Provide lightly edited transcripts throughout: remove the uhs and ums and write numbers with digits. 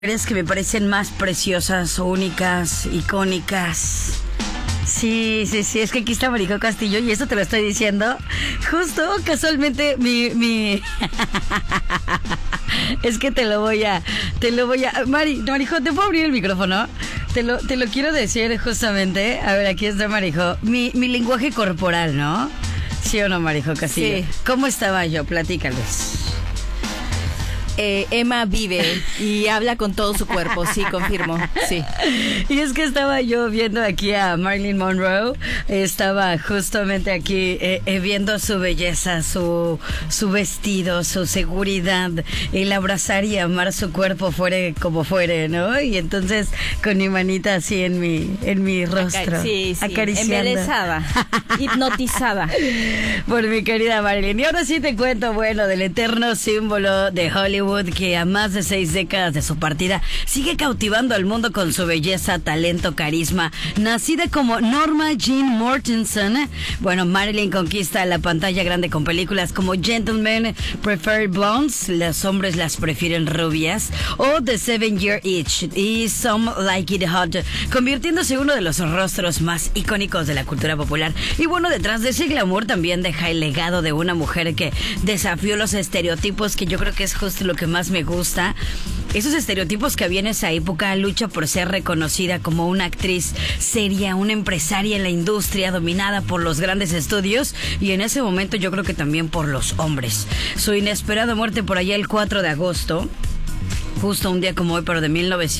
Mujeres que me parecen más preciosas, únicas, icónicas. Sí, es que aquí está Marijo Castillo y eso te lo estoy diciendo. Justo, casualmente, mi... Es que te lo voy a... Marijo, ¿te puedo abrir el micrófono? Te lo quiero decir justamente. A ver, aquí está Marijo. Mi lenguaje corporal, ¿no? ¿Sí o no, Marijo Castillo? Sí. ¿Cómo estaba yo? Platícales. Emma vive y habla con todo su cuerpo, sí, confirmo, sí. Y es que estaba yo viendo aquí a Marilyn Monroe, estaba justamente aquí viendo su belleza, su vestido, su seguridad, el abrazar y amar su cuerpo fuere como fuere, ¿no? Y entonces con mi manita así en mi rostro, sí, acariciando. Embelesada, hipnotizada. Por mi querida Marilyn. Y ahora sí te cuento, bueno, del eterno símbolo de Hollywood, que a más de 6 décadas de su partida sigue cautivando al mundo con su belleza, talento, carisma. Nacida como Norma Jean Mortensen, bueno, Marilyn conquista la pantalla grande con películas como Gentlemen Prefer Blondes, los hombres las prefieren rubias, o The 7-Year Itch y Some Like It Hot, convirtiéndose en uno de los rostros más icónicos de la cultura popular. Y bueno, detrás de ese glamour también deja el legado de una mujer que desafió los estereotipos, que yo creo que es justo lo que más me gusta. Esos estereotipos que había en esa época. Lucha por ser reconocida como una actriz seria, una empresaria en la industria, dominada por los grandes estudios, y en ese momento yo creo que también por los hombres. Su inesperada muerte por allá el 4 de agosto, justo un día como hoy, pero de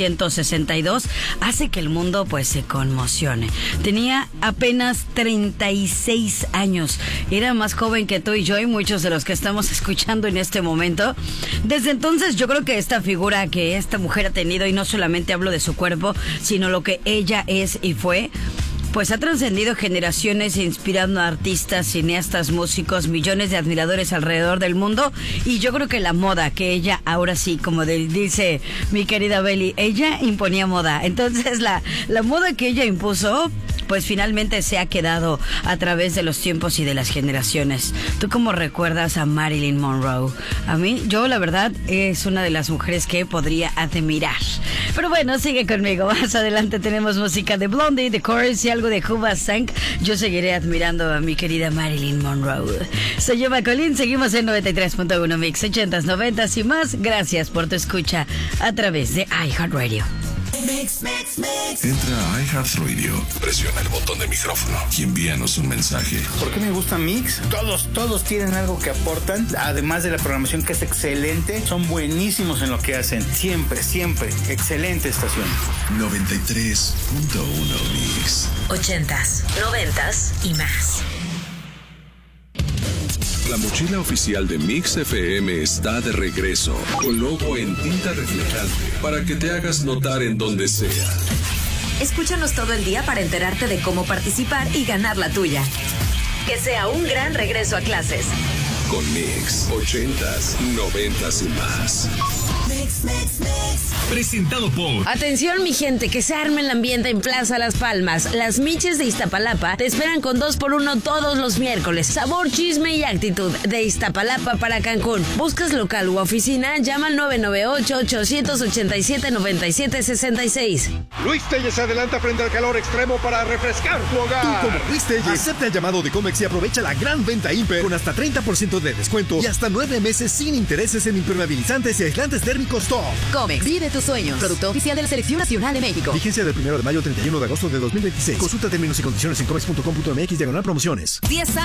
1962, hace que el mundo pues se conmocione. Tenía apenas 36 años. Era más joven que tú y yo y muchos de los que estamos escuchando en este momento. Desde entonces yo creo que esta figura que esta mujer ha tenido, y no solamente hablo de su cuerpo, sino lo que ella es y fue, pues ha trascendido generaciones, inspirando a artistas, cineastas, músicos, millones de admiradores alrededor del mundo. Y yo creo que la moda que ella, ahora sí, como dice mi querida Beli, ella imponía moda. Entonces la moda que ella impuso, pues finalmente se ha quedado a través de los tiempos y de las generaciones. ¿Tú cómo recuerdas a Marilyn Monroe? A mí, yo la verdad, es una de las mujeres que podría admirar. Pero bueno, sigue conmigo. Más adelante tenemos música de Blondie, de Chorus y algo de Hoobastank. Yo seguiré admirando a mi querida Marilyn Monroe. Soy Emma Colín, seguimos en 93.1 Mix, 80s, 90s y más. Gracias por tu escucha a través de iHeartRadio. Entra a iHeartRadio, presiona el botón de micrófono y envíanos un mensaje. ¿Por qué me gusta Mix? Todos tienen algo que aportan, además de la programación que es excelente. Son buenísimos en lo que hacen, siempre, excelente estación. 93.1 Mix, 80s, 90s y más. La mochila oficial de Mix FM está de regreso, con logo en tinta reflejante, para que te hagas notar en donde sea. Escúchanos todo el día para enterarte de cómo participar y ganar la tuya. Que sea un gran regreso a clases. Con Mix, 80s, 90s y más. Presentado por... Atención, mi gente, que se arme el ambiente en Plaza Las Palmas. Las Miches de Iztapalapa te esperan con 2x1 todos los miércoles. Sabor, chisme y actitud. De Iztapalapa para Cancún. ¿Buscas local u oficina? Llama al 998-887-9766. Luis Telles se adelanta frente al calor extremo para refrescar tu hogar. Tú, como Luis Telles, acepta el llamado de Comex y aprovecha la gran venta Imper con hasta 30% de descuento y hasta 9 meses sin intereses en impermeabilizantes y aislantes térmicos top. Comex, vive tus sueños. Producto oficial de la Selección Nacional de México. Vigencia del 1 de mayo al 31 de agosto de 2026. Consulta términos y condiciones en comex.com.mx/promociones. 10